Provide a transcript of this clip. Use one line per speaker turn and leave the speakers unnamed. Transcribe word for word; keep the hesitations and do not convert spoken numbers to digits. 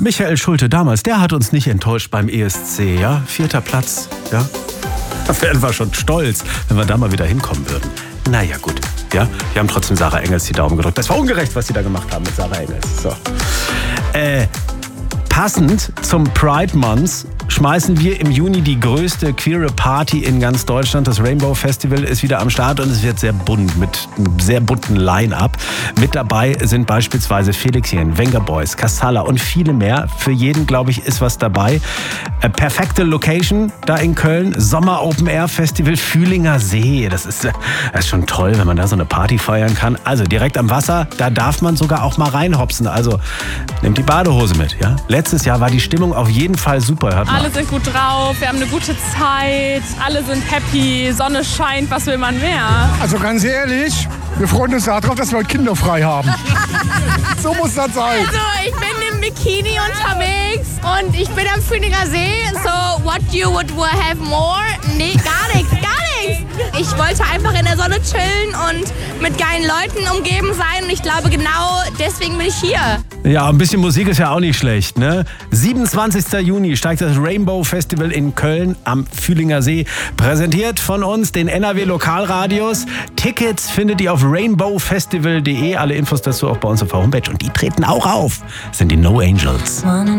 Michael Schulte damals, der hat uns nicht enttäuscht beim E S C, ja? Vierter Platz, ja? Da wären wir schon stolz, wenn wir da mal wieder hinkommen würden. Naja, gut, ja? Wir haben trotzdem Sarah Engels die Daumen gedrückt. Das war ungerecht, was sie da gemacht haben mit Sarah Engels. So. Äh, passend zum Pride Month schmeißen wir im Juni die größte queere Party in ganz Deutschland. Das Rainbow Festival ist wieder am Start und es wird sehr bunt mit einem sehr bunten Line-Up. Mit dabei sind beispielsweise Felixchen, Venga Boys, Kassala und viele mehr. Für jeden, glaube ich, ist was dabei. Äh, perfekte Location da in Köln. Sommer Open Air Festival Fühlinger See. Das ist, das ist schon toll, wenn man da so eine Party feiern kann. Also direkt am Wasser, da darf man sogar auch mal reinhopsen. Also nehmt die Badehose mit. Ja? Letztes Jahr war die Stimmung auf jeden Fall super. Hört mal.
Alle sind gut drauf, wir haben eine gute Zeit, alle sind happy, Sonne scheint, was will man mehr?
Also ganz ehrlich, wir freuen uns darauf, dass wir heute kinderfrei haben. So muss das sein.
Also ich bin im Bikini unterwegs und ich bin am Fühlinger See. So, what you would have more? Nee, gar nichts, gar nichts. Ich wollte einfach in der Sonne chillen und mit geilen Leuten umgeben sein und ich glaube, genau deswegen bin ich hier.
Ja, ein bisschen Musik ist ja auch nicht schlecht, ne? siebenundzwanzigster Juni steigt das Rainbow Festival in Köln am Fühlinger See. Präsentiert von uns, den N R W Lokalradios. Tickets findet ihr auf rainbow festival punkt de. Alle Infos dazu auch bei uns auf der Homepage. Und die treten auch auf. Das sind die No Angels.